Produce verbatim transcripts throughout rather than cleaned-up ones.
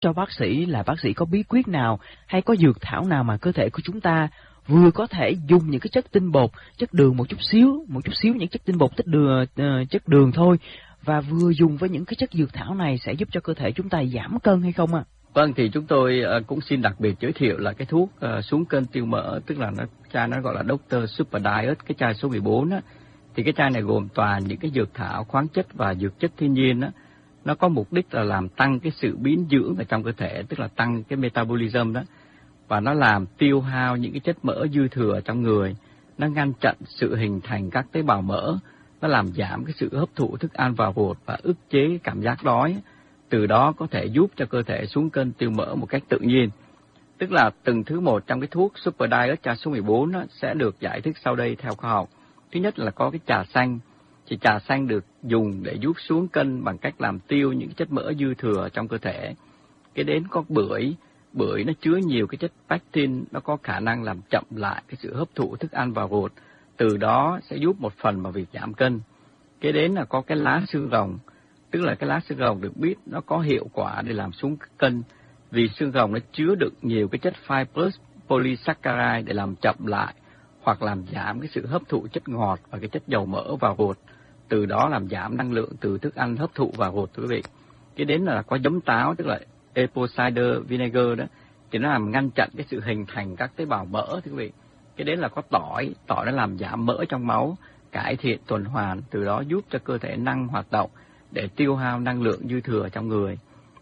cho bác sĩ là bác sĩ có bí quyết nào hay có dược thảo nào mà cơ thể của chúng ta vừa có thể dùng những cái chất tinh bột, chất đường một chút xíu, một chút xíu những chất tinh bột, chất đường, uh, chất đường thôi, và vừa dùng với những cái chất dược thảo này sẽ giúp cho cơ thể chúng ta giảm cân hay không ạ? À? Vâng, thì chúng tôi uh, cũng xin đặc biệt giới thiệu là cái thuốc uh, xuống cân tiêu mỡ, tức là nó chai nó gọi là Doctor Super Diet, cái chai số mười bốn á. Thì cái chai này gồm toàn những cái dược thảo, khoáng chất và dược chất thiên nhiên á. Nó có mục đích là làm tăng cái sự biến dưỡng ở trong cơ thể, tức là tăng cái metabolism đó. Và nó làm tiêu hao những cái chất mỡ dư thừa trong người. Nó ngăn chặn sự hình thành các tế bào mỡ. Nó làm giảm cái sự hấp thụ thức ăn vào ruột và ức chế cái cảm giác đói. Từ đó có thể giúp cho cơ thể xuống cân tiêu mỡ một cách tự nhiên. Tức là từng thứ một trong cái thuốc Super Diet chai số mười bốn đó, sẽ được giải thích sau đây theo khoa học. Thứ nhất là có cái trà xanh. Thì trà xanh được dùng để giúp xuống cân bằng cách làm tiêu những chất mỡ dư thừa trong cơ thể. Cái đến có bưởi. Bưởi nó chứa nhiều cái chất pectin, nó có khả năng làm chậm lại cái sự hấp thụ thức ăn vào ruột. Từ đó sẽ giúp một phần vào việc giảm cân. Cái đến là có cái lá xương rồng. Tức là cái lá xương rồng được biết nó có hiệu quả để làm xuống cân. Vì xương rồng nó chứa đựng nhiều cái chất fibrous polysaccharide để làm chậm lại hoặc làm giảm cái sự hấp thụ chất ngọt và cái chất dầu mỡ vào ruột. Từ đó làm giảm năng lượng từ thức ăn hấp thụ vào ruột, quý vị. Cái đến là có giấm táo, tức là apple cider vinegar đó, thì nó làm ngăn chặn cái sự hình thành các tế bào mỡ, thưa quý vị. Cái đến là có tỏi, tỏi nó làm giảm mỡ trong máu, cải thiện tuần hoàn, từ đó giúp cho cơ thể năng hoạt động để tiêu hao năng lượng dư thừa trong người.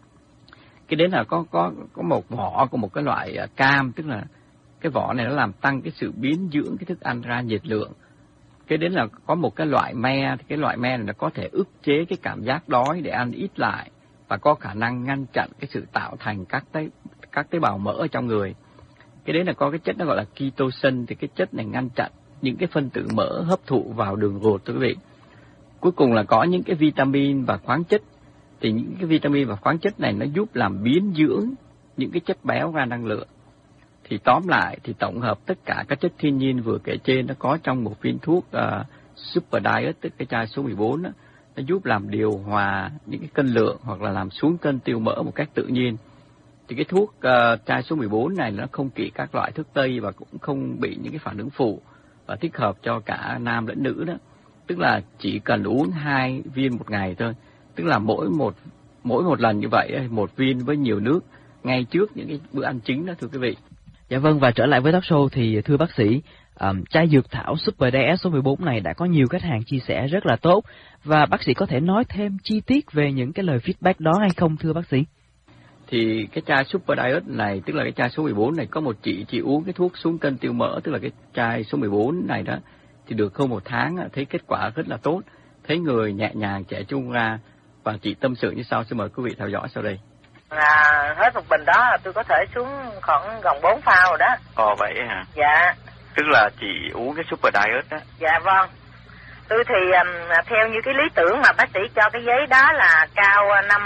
Cái đến là có có có một vỏ của một cái loại cam, tức là cái vỏ này nó làm tăng cái sự biến dưỡng cái thức ăn ra nhiệt lượng. Cái đến là có một cái loại me, thì cái loại me này nó có thể ức chế cái cảm giác đói để ăn ít lại và có khả năng ngăn chặn cái sự tạo thành các tế các tế bào mỡ ở trong người. Cái đấy là có cái chất nó gọi là ketosin, thì cái chất này ngăn chặn những cái phân tử mỡ hấp thụ vào đường ruột, thưa quý vị. Cuối cùng là có những cái vitamin và khoáng chất, thì những cái vitamin và khoáng chất này nó giúp làm biến dưỡng những cái chất béo ra năng lượng. Thì tóm lại thì tổng hợp tất cả các chất thiên nhiên vừa kể trên nó có trong một viên thuốc uh, Super Diet, tức cái chai số mười bốn đó, nó giúp làm điều hòa những cái cân lượng hoặc là làm xuống cân tiêu mỡ một cách tự nhiên. Thì cái thuốc uh, chai số mười bốn này nó không kỵ các loại thuốc tây và cũng không bị những cái phản ứng phụ, và thích hợp cho cả nam lẫn nữ đó. Tức là chỉ cần uống hai viên một ngày thôi, tức là mỗi một mỗi một lần như vậy một viên với nhiều nước ngay trước những cái bữa ăn chính đó, thưa quý vị. Dạ vâng, và trở lại với talk show thì thưa bác sĩ, um, chai dược thảo Super Diet số mười bốn này đã có nhiều khách hàng chia sẻ rất là tốt, và bác sĩ có thể nói thêm chi tiết về những cái lời feedback đó hay không, thưa bác sĩ? Thì cái chai Super Diet này, tức là cái chai số mười bốn này, có một chị chị uống cái thuốc xuống cân tiêu mỡ, tức là cái chai số mười bốn này đó, thì được hơn một tháng thấy kết quả rất là tốt, thấy người nhẹ nhàng trẻ trung ra, và chị tâm sự như sau. Xin mời quý vị theo dõi sau đây. À, hết một bình đó tôi có thể xuống khoảng gần bốn phao rồi đó. Ồ vậy hả? Dạ. Tức là chị uống cái Super Diet đó. Dạ vâng. Tôi thì um, theo như cái lý tưởng mà bác sĩ cho cái giấy đó là cao năm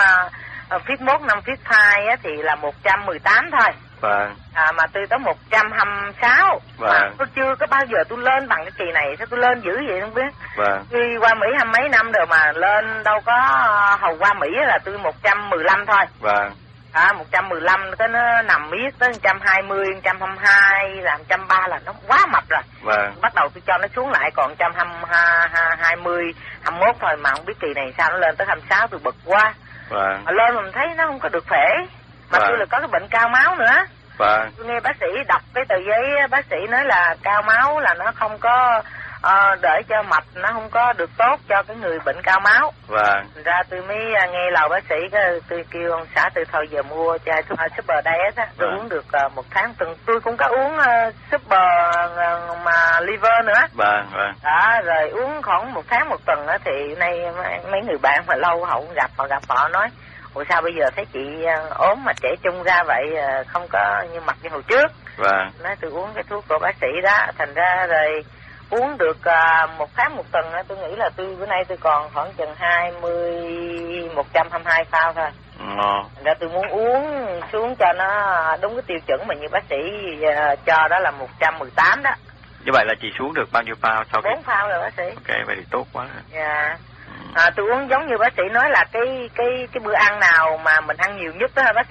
uh, feet một, năm feet hai á, thì là một trăm mười tám thôi. Vâng. À, mà tôi tới một trăm hai mươi sáu. Vâng. Mà tôi chưa có bao giờ tôi lên bằng cái kỳ này, sao tôi lên dữ vậy không biết. Vâng. Tôi qua Mỹ hai mấy năm rồi mà lên đâu có, hầu qua Mỹ là tôi một trăm mười lăm thôi. Vâng. À, một trăm mười lăm cái nó nằm miết tới một trăm hai mươi, một trăm hai mươi hai là một trăm ba mươi là nó quá mập rồi. Vâng. Bắt đầu tôi cho nó xuống lại còn một trăm hai mươi, hai mươi mốt thôi, mà không biết kỳ này sao nó lên tới hai mươi sáu, tôi bực quá. Vâng. Mà lên mà mình thấy nó không có được khỏe. Mà vâng. tôi là có cái bệnh cao máu nữa. Vâng. Tôi nghe bác sĩ đọc cái tờ giấy, bác sĩ nói là cao máu là nó không có uh, để cho mạch, nó không có được tốt cho cái người bệnh cao máu. Vâng. Ra tôi mới nghe lời bác sĩ, cái tôi kêu ông xã tôi thôi giờ mua chai Super Diet á, tôi vâng. uống được uh, một tháng tuần. Tôi cũng có uống uh, Super uh, mà liver nữa. Vâng, vâng. Đó, rồi uống khoảng một tháng một tuần á, thì nay mấy người bạn mà lâu họ không gặp, họ gặp họ nói ủa sao bây giờ thấy chị ốm mà trẻ trung ra vậy, không có như mặt như hồi trước. Vâng. Nói tôi uống cái thuốc của bác sĩ đó, thành ra rồi uống được uh, một tháng một tuần á, tôi nghĩ là tôi bữa nay tôi còn khoảng chừng hai mươi, một trăm hai mươi hai phao thôi. Ừ. Thành ra tôi muốn uống xuống cho nó đúng cái tiêu chuẩn mà như bác sĩ uh, cho đó là một trăm mười tám đó. Như vậy là chị xuống được bao nhiêu phao sau khi? bốn phao rồi bác sĩ. Ok, vậy thì tốt quá. Dạ. Ừ. À, tôi uống giống như bác sĩ nói là cái cái cái bữa ăn nào mà mình ăn nhiều nhất đó hả bác sĩ?